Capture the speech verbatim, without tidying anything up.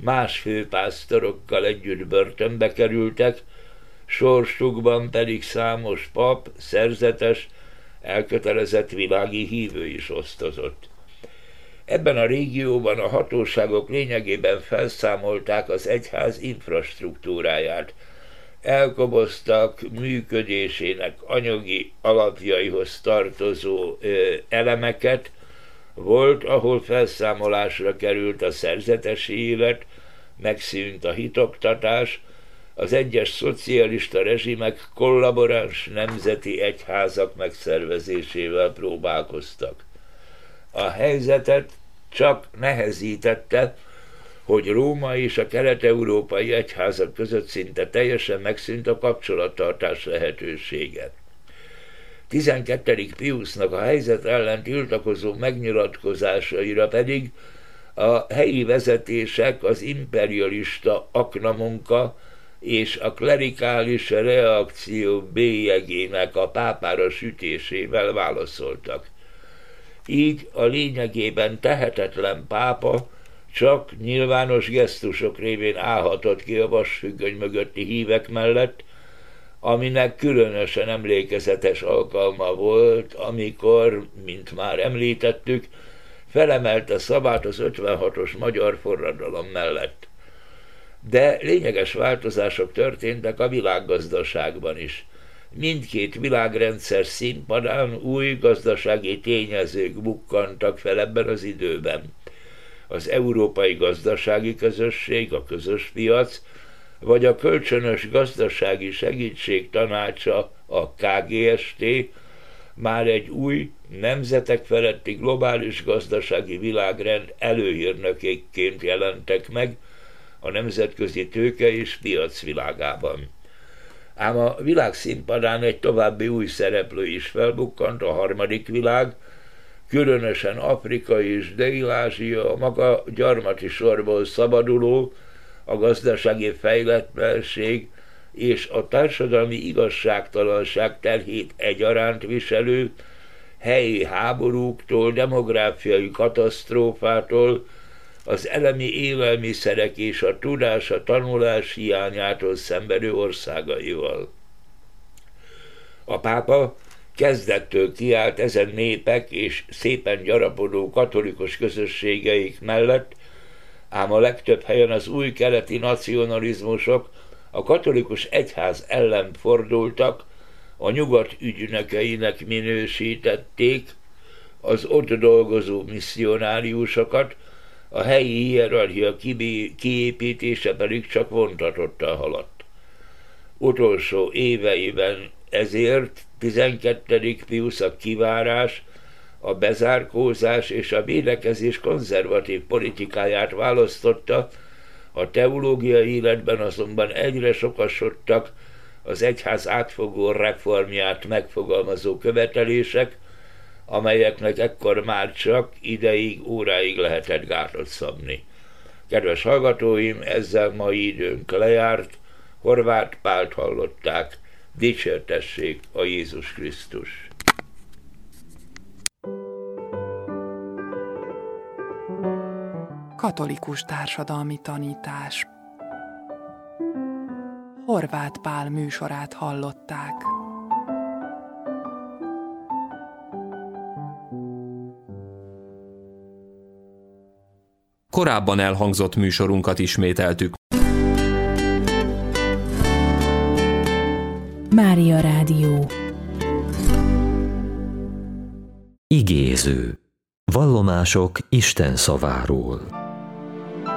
más főpásztorokkal együtt börtönbe kerültek, sorsukban pedig számos pap, szerzetes, elkötelezett világi hívő is osztozott. Ebben a régióban a hatóságok lényegében felszámolták az egyház infrastruktúráját, elkoboztak működésének anyagi alapjaihoz tartozó ö, elemeket, volt, ahol felszámolásra került a szerzetesi élet, megszűnt a hitoktatás, az egyes szocialista rezsimek kollaboráns nemzeti egyházak megszervezésével próbálkoztak. A helyzetet csak nehezítette, hogy Róma és a kelet-európai egyházak között szinte teljesen megszűnt a kapcsolattartás lehetősége. tizenkettedik Piusznak a helyzet ellen tiltakozó megnyilatkozásaira pedig a helyi vezetések az imperialista aknamunka és a klerikális reakció bélyegének a pápára sütésével válaszoltak. Így a lényegében tehetetlen pápa csak nyilvános gesztusok révén állhatott ki a vasfüggöny mögötti hívek mellett, aminek különösen emlékezetes alkalma volt, amikor, mint már említettük, felemelte szavát az ötvenhatos magyar forradalom mellett. De lényeges változások történtek a világgazdaságban is. Mindkét világrendszer színpadán új gazdasági tényezők bukkantak fel ebben az időben. Az Európai Gazdasági Közösség, a közös piac, vagy a Kölcsönös Gazdasági Segítség Tanácsa, a ká gé es té, már egy új, nemzetek feletti globális gazdasági világrend előhírnökéként jelentek meg a nemzetközi tőke és piac világában. Ám a világszínpadán egy további új szereplő is felbukkant, a harmadik világ, különösen Afrika és Dél-Ázsia, a maga gyarmati sorból szabaduló, a gazdasági fejletlenség és a társadalmi igazságtalanság terhét egyaránt viselő, helyi háborúktól, demográfiai katasztrófától, az elemi élelmiszerek és a tudás, a tanulás hiányától szenvedő országaival. A pápa kezdettől kiállt ezen népek és szépen gyarapodó katolikus közösségeik mellett, ám a legtöbb helyen az új keleti nacionalizmusok a katolikus egyház ellen fordultak, a nyugat ügynökeinek minősítették az ott dolgozó misszionáriusokat, a helyi hierarchia kiépítése pedig csak vontatottan haladt. Utolsó éveiben ezért tizenkettedik Piusz a kivárás, a bezárkózás és a védekezés konzervatív politikáját választotta, a teológiai életben azonban egyre sokasodtak az egyház átfogó reformját megfogalmazó követelések, amelyeknek ekkor már csak ideig, óráig lehetett gátat szabni. Kedves hallgatóim, ezzel mai időnk lejárt, Horváth Pált hallották, dicsértessék a Jézus Krisztus! Katolikus társadalmi tanítás. Horváth Pál műsorát hallották. Korábban elhangzott műsorunkat ismételtük. Mária Rádió. Igéző. Vallomások Isten szaváról.